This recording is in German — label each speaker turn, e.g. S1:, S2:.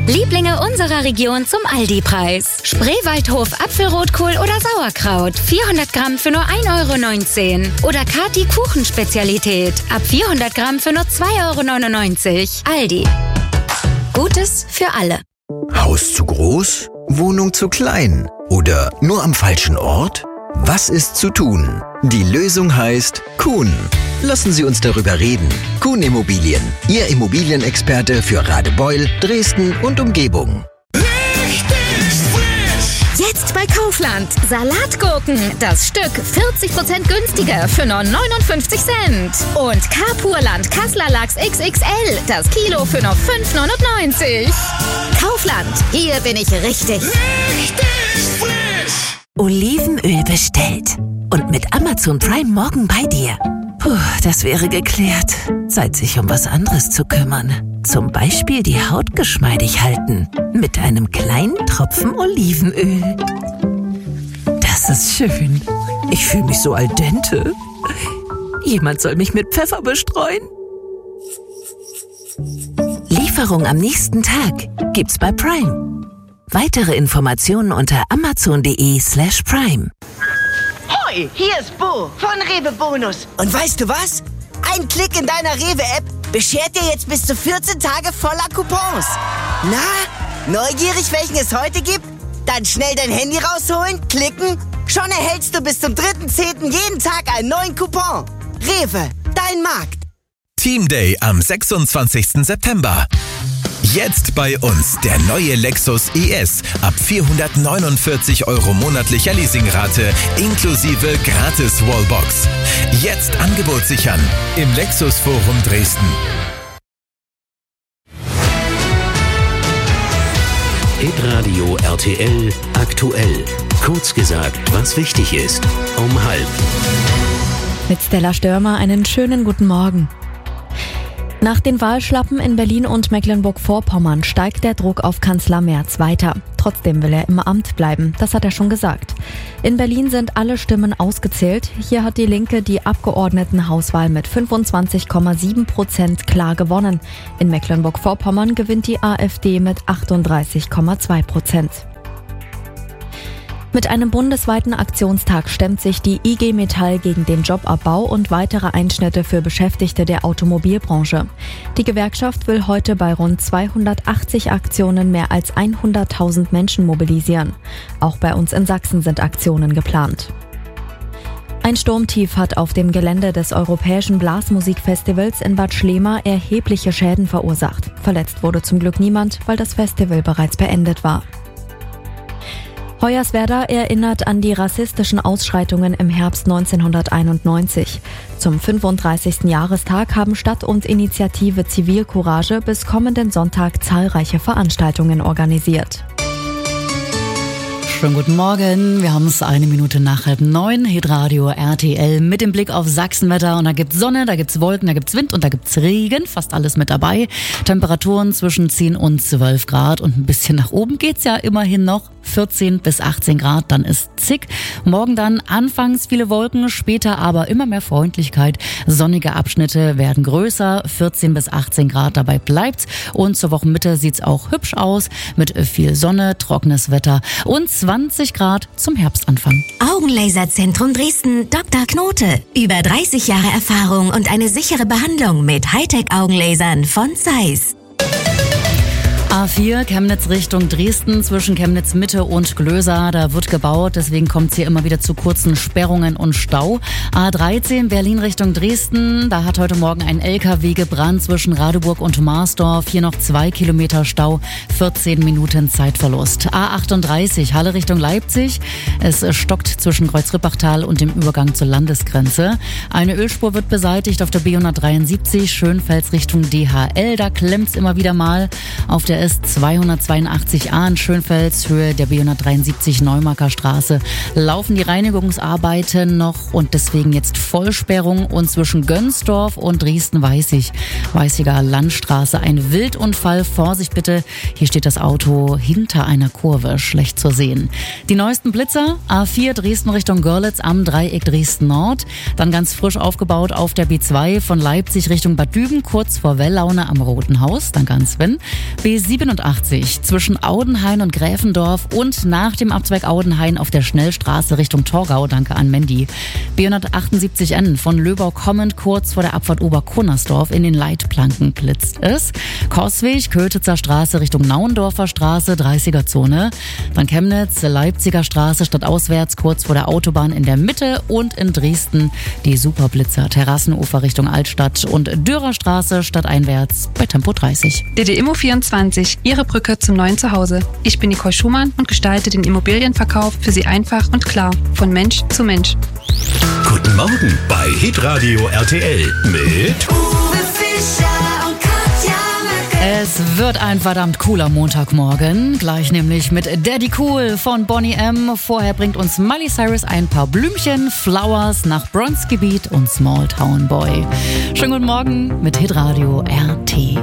S1: Lieblinge unserer Region zum Aldi-Preis. Spreewaldhof Apfelrotkohl oder Sauerkraut. 400 Gramm für nur 1,19 €. Oder Kati Kuchenspezialität. Ab 400 Gramm für nur 2,99 €. Aldi. Gutes für alle.
S2: Haus zu groß? Wohnung zu klein? Oder nur am falschen Ort? Was ist zu tun? Die Lösung heißt Kuhn. Lassen Sie uns darüber reden. Kuhn Immobilien, Ihr Immobilienexperte für Radebeul, Dresden und Umgebung.
S1: Jetzt bei Kaufland. Salatgurken. Das Stück 40% günstiger für nur 59 Cent. Und Carpurland Kasseler Lachs XXL. Das Kilo für nur 5,99 €. Kaufland. Hier bin ich richtig.
S3: Olivenöl bestellt. Und mit Amazon Prime morgen bei dir. Puh, das wäre geklärt. Zeit, sich um was anderes zu kümmern. Zum Beispiel die Haut geschmeidig halten. Mit einem kleinen Tropfen Olivenöl. Das ist schön. Ich fühle mich so al dente. Jemand soll mich mit Pfeffer bestreuen. Lieferung am nächsten Tag gibt's bei Prime. Weitere Informationen unter amazon.de/prime.
S4: Hoi, hier ist Bo von Rewe Bonus. Und weißt du was? Ein Klick in deiner Rewe-App beschert dir jetzt bis zu 14 Tage voller Coupons. Na, neugierig, welchen es heute gibt? Dann schnell dein Handy rausholen, klicken. Schon erhältst du bis zum 3.10. jeden Tag einen neuen Coupon. Rewe, dein Markt.
S5: Team Day am 26. September. Jetzt bei uns der neue Lexus ES ab 449 € monatlicher Leasingrate inklusive gratis Wallbox. Jetzt Angebot sichern im Lexus Forum Dresden.
S6: Hitradio RTL aktuell. Kurz gesagt, was wichtig ist. Um 12:30.
S7: Mit Stella Störmer einen schönen guten Morgen. Nach den Wahlschlappen in Berlin und Mecklenburg-Vorpommern steigt der Druck auf Kanzler Merz weiter. Trotzdem will er im Amt bleiben, das hat er schon gesagt. In Berlin sind alle Stimmen ausgezählt. Hier hat die Linke die Abgeordnetenhauswahl mit 25,7% klar gewonnen. In Mecklenburg-Vorpommern gewinnt die AfD mit 38,2%. Mit einem bundesweiten Aktionstag stemmt sich die IG Metall gegen den Jobabbau und weitere Einschnitte für Beschäftigte der Automobilbranche. Die Gewerkschaft will heute bei rund 280 Aktionen mehr als 100.000 Menschen mobilisieren. Auch bei uns in Sachsen sind Aktionen geplant. Ein Sturmtief hat auf dem Gelände des Europäischen Blasmusikfestivals in Bad Schlema erhebliche Schäden verursacht. Verletzt wurde zum Glück niemand, weil das Festival bereits beendet war. Hoyerswerda erinnert an die rassistischen Ausschreitungen im Herbst 1991. Zum 35. Jahrestag haben Stadt und Initiative Zivilcourage bis kommenden Sonntag zahlreiche Veranstaltungen organisiert.
S8: Schönen guten Morgen, wir haben es 1 Minute nach 8:30, Hitradio RTL mit dem Blick auf Sachsenwetter. Und da gibt's Sonne, da gibt's Wolken, da gibt's Wind und da gibt's Regen, fast alles mit dabei. Temperaturen zwischen 10 und 12 Grad und ein bisschen nach oben geht's ja immerhin noch. 14 bis 18 Grad, dann ist zick. Morgen dann anfangs viele Wolken, später aber immer mehr Freundlichkeit. Sonnige Abschnitte werden größer, 14 bis 18 Grad, dabei bleibt's. Und zur Wochenmitte sieht's auch hübsch aus, mit viel Sonne, trockenes Wetter und 20 Grad zum Herbstanfang.
S3: Augenlaserzentrum Dresden, Dr. Knote. Über 30 Jahre Erfahrung und eine sichere Behandlung mit Hightech-Augenlasern von Zeiss.
S8: A4 Chemnitz Richtung Dresden zwischen Chemnitz Mitte und Glösa, da wird gebaut, deswegen kommt es hier immer wieder zu kurzen Sperrungen und Stau. A13 Berlin Richtung Dresden, da hat heute Morgen ein LKW gebrannt zwischen Radeburg und Marsdorf, hier noch 2 Kilometer Stau, 14 Minuten Zeitverlust. A38 Halle Richtung Leipzig, es stockt zwischen Kreuz-Rippachtal und dem Übergang zur Landesgrenze. Eine Ölspur wird beseitigt auf der B173 Schönfels Richtung DHL, da klemmt's immer wieder mal. Auf der S282a in Schönfels, Höhe der B173 Neumarker Straße, laufen die Reinigungsarbeiten noch und deswegen jetzt Vollsperrung. Und zwischen Gönsdorf und Dresden-Weißiger Landstraße ein Wildunfall. Vorsicht bitte, hier steht das Auto hinter einer Kurve, schlecht zu sehen. Die neuesten Blitzer, A4 Dresden Richtung Görlitz am Dreieck Dresden Nord, dann ganz frisch aufgebaut auf der B2 von Leipzig Richtung Bad Düben, kurz vor Wellaune am Roten Haus, dann ganz wenn. B7 A87 zwischen Audenhain und Gräfendorf und nach dem Abzweig Audenhain auf der Schnellstraße Richtung Torgau. Danke an Mandy. B178N von Löbau kommend kurz vor der Abfahrt Oberkunnersdorf in den Leitplanken blitzt es. Coswig, Kötitzer Straße Richtung Nauendorfer Straße, 30er-Zone. Dann Chemnitz, Leipziger Straße stadtauswärts kurz vor der Autobahn in der Mitte und in Dresden die Superblitzer, Terrassenufer Richtung Altstadt und Dürerstraße stadteinwärts bei Tempo 30.
S9: DD Immo 24, Ihre Brücke zum neuen Zuhause. Ich bin Nicole Schumann und gestalte den Immobilienverkauf für Sie einfach und klar, von Mensch zu Mensch.
S6: Guten Morgen bei Hitradio RTL mit
S1: Uwe Fischer und Katja Merkel.
S8: Es wird ein verdammt cooler Montagmorgen, gleich nämlich mit Daddy Cool von Bonnie M. Vorher bringt uns Miley Cyrus ein paar Blümchen, Flowers nach Bronzegebiet und Small Town Boy. Schönen guten Morgen mit Hitradio RTL.